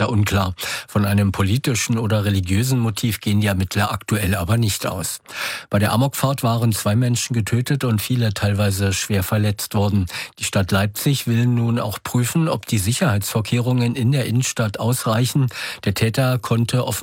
weiter unklar. Von einem politischen oder religiösen Motiv gehen die Ermittler aktuell aber nicht aus. Bei der Amokfahrt waren 2 Menschen getötet und viele teilweise schwer verletzt worden. Die Stadt Leipzig will nun auch prüfen, ob die Sicherheitsvorkehrungen in der Innenstadt ausreichen. Der Täter konnte offenbar